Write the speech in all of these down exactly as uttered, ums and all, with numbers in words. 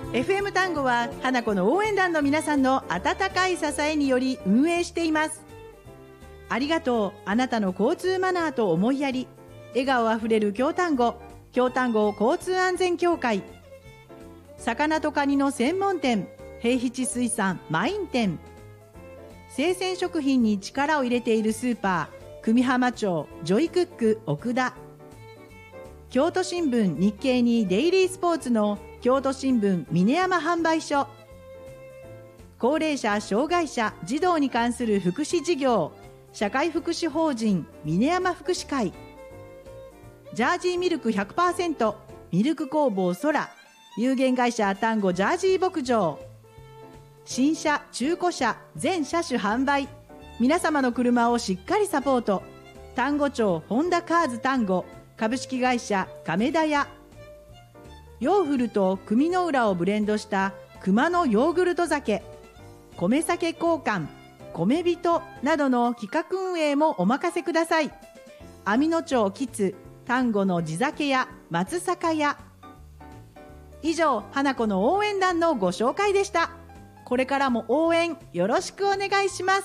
エフエム 単語は花子の応援団の皆さんの温かい支えにより運営しています。ありがとう。あなたの交通マナーと思いやり、笑顔あふれる京丹後、京丹後交通安全協会、魚とカニの専門店平吉水産マイン店、生鮮食品に力を入れているスーパー久美浜町ジョイクック奥田、京都新聞日経にデイリースポーツの京都新聞峰山販売所、高齢者障害者児童に関する福祉事業社会福祉法人峰山福祉会、ジャージーミルク ひゃくパーセント ミルク工房空有限会社丹後ジャージー牧場、新車中古車全車種販売、皆様の車をしっかりサポート、丹後町ホンダカーズ丹後株式会社亀田屋、ヨーフルと組の浦をブレンドした熊のヨーグルト酒、米酒交換米人などの企画運営もお任せください。網野町キツ丹後の地酒屋松坂屋。以上、花子の応援団のご紹介でした。これからも応援よろしくお願いします。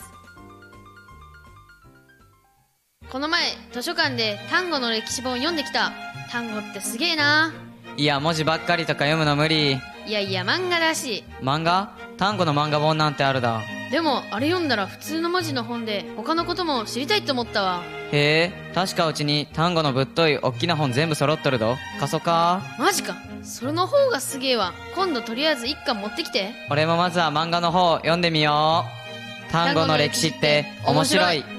この前図書館で丹後の歴史本を読んできた。丹後ってすげえな。 いや、文字ばっかりとか読むの無理。 いやいや、漫画らしい。 漫画？丹後の漫画本なんてあるだ。 でもあれ読んだら普通の文字の本で他のことも知りたいと思ったわ。 へえ、確かうちに丹後のぶっといおっきな本全部揃っとるど。貸そか。 マジか。それの方がすげえわ。今度とりあえず一巻持ってきて。 俺もまずは漫画の方読んでみよう。丹後の歴史って面白い。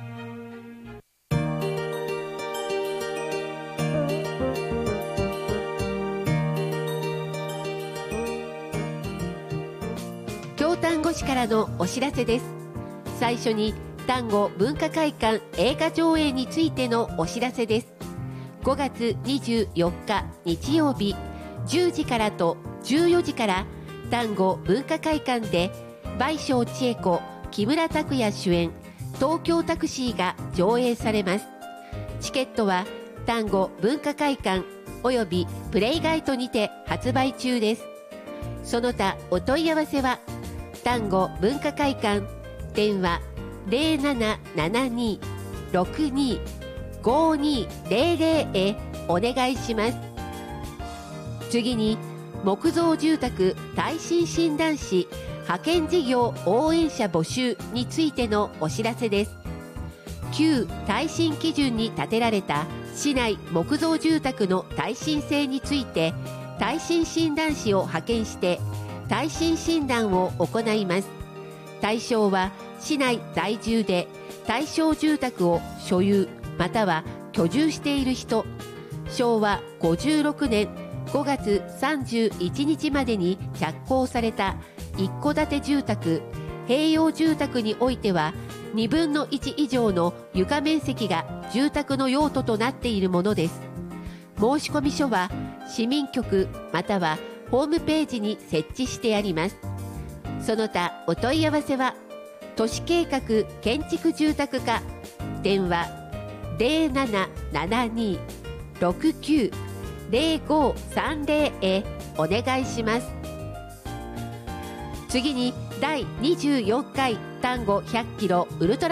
京丹後市からのお知らせです。最初に丹後文化会館映画上映についてのお知らせです。ごがつにじゅうよっか日曜日じゅうじからとじゅうよじから丹後文化会館で倍賞千恵子、木村拓哉主演東京タクシーが上映されます。チケットは丹後文化会館およびプレイガイトにて発売中です。その他お問い合わせは丹後文化会館電話 ゼロななななに ろくに ごにゼロゼロ へお願いします。次に木造住宅耐震診断士派遣事業応援者募集についてのお知らせです。旧耐震基準に建てられた市内木造住宅の耐震性について耐震診断士を派遣して耐震診断を行います。対象は市内在住で対象住宅を所有または居住している人、しょうわごじゅうろくねんごがつさんじゅういちにちまでに着工された一戸建て住宅、併用住宅においてはにぶんのいち以上の床面積が住宅の用途となっているものです。申込書は市民局またはホームページに設置してあります。その他お問い合わせは都市計画建築住宅課電話 ゼロななななに ろくきゅう ゼロごさんゼロ へお願いします。次にだいにじゅうよんかい丹後ひゃっキロウルトラ